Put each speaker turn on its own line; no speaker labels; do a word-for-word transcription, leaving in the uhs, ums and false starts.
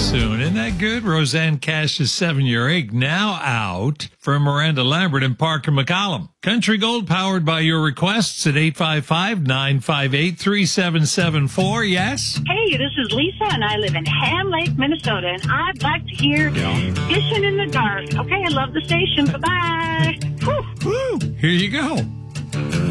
soon. Isn't that good? Roseanne Cash's seven-year ache now out for Miranda Lambert and Parker McCollum. Country Gold powered by your requests at eight five five, nine five eight, three seven seven four. Yes?
Hey, this is Lisa, and I live in Ham Lake, Minnesota, and I'd like to hear Fishing in the Dark. Okay, I love the station. Bye-bye. Whew.
Woo! Here you go.